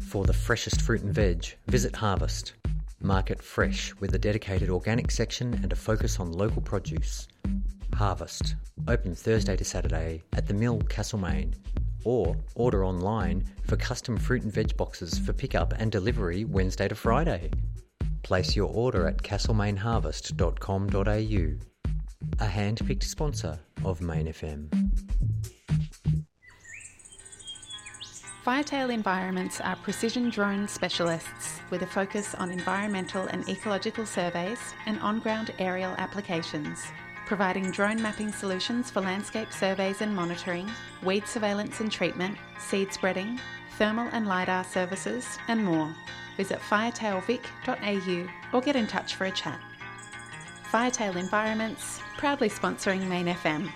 For the freshest fruit and veg, visit Harvest. Market fresh with a dedicated organic section and a focus on local produce. Harvest. Open Thursday to Saturday at the Mill, Castlemaine. Or order online for custom fruit and veg boxes for pickup and delivery Wednesday to Friday. Place your order at castlemaineharvest.com.au. A hand-picked sponsor of Main FM. Firetail Environments are precision drone specialists with a focus on environmental and ecological surveys and on-ground aerial applications, providing drone mapping solutions for landscape surveys and monitoring, weed surveillance and treatment, seed spreading, thermal and LiDAR services, and more. Visit firetailvic.au or get in touch for a chat. Firetail Environments, proudly sponsoring Main FM.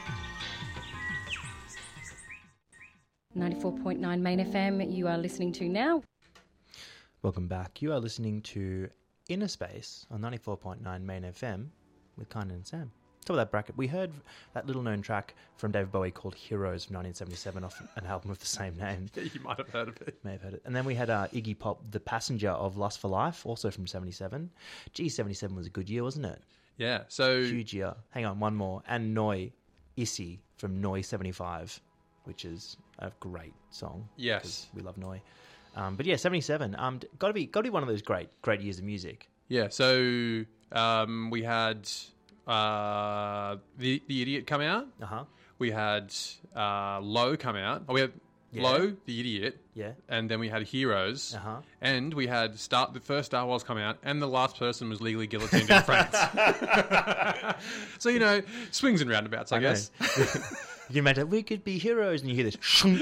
94.9 Main FM, you are listening to now. Welcome back. You are listening to Inner Space on 94.9 Main FM with Kynan and Sam. Top of that bracket, we heard that little-known track from David Bowie called Heroes from 1977 off an album with the same name. Yeah, you might have heard of it. May have heard it. And then we had Iggy Pop, The Passenger of Lust for Life, also from 77. Gee, 77 was a good year, wasn't it? Yeah, so... Huge year. Hang on, one more. And Noi, Issy from Noi 75, which is a great song. Yes. We love Noi. But yeah, 77. Got to be one of those great years of music. Yeah, so we had The Idiot come out. Uh-huh. We had Low come out. Oh, we had Low, The Idiot. Yeah. And then we had Heroes. Uh-huh. And we had the first Star Wars come out, and the last person was legally guillotined in France. So, swings and roundabouts, I guess. You can imagine, we could be heroes, and you hear this.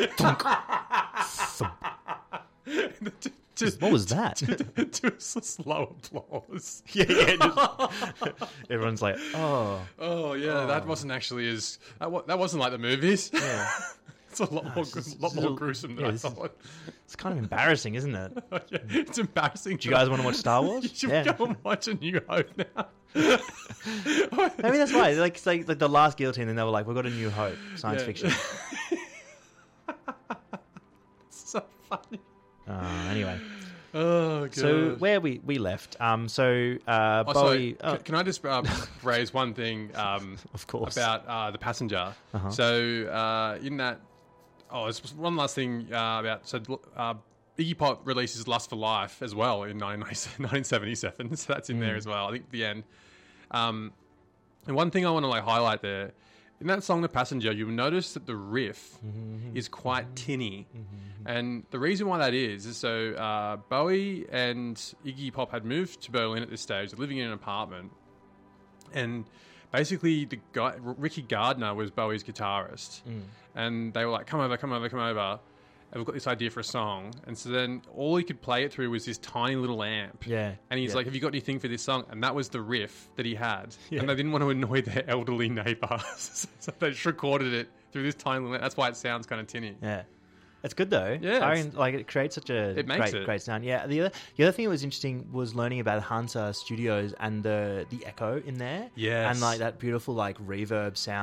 What was that? Just a slow applause. Yeah. Everyone's like, oh. Oh, yeah, that wasn't actually as... That wasn't like the movies. Yeah. It's a lot more gruesome than I thought. It's kind of embarrassing, isn't it? Yeah, it's embarrassing. Do you guys want to watch Star Wars? You should go and watch A New Hope now. Maybe that's why. It's like the last guillotine, and they were like, "We've got A New Hope, science fiction." It's so funny. Anyway. Oh, God. So where we left. Bowie. Can I just raise one thing? Of course. About The Passenger. Uh-huh. So in that, it's one last thing about Iggy Pop releases Lust for Life as well in 1977. So that's in there as well. I think the end. And one thing I want to highlight there. In that song, The Passenger, you'll notice that the riff is quite tinny. And the reason why that is so Bowie and Iggy Pop had moved to Berlin at this stage. They're living in an apartment. And basically, the guy, Ricky Gardner, was Bowie's guitarist. And they were like, come over. And we've got this idea for a song. And so then all he could play it through was this tiny little amp. Yeah. And he's like, have you got anything for this song? And that was the riff that he had. Yeah. And they didn't want to annoy their elderly neighbour. So they just recorded it through this tiny little amp. That's why it sounds kind of tinny. Yeah. It's good though. Yeah. It creates such a great sound. Yeah. The other thing that was interesting was learning about Hansa Studios and the echo in there. Yes. And that beautiful reverb sound.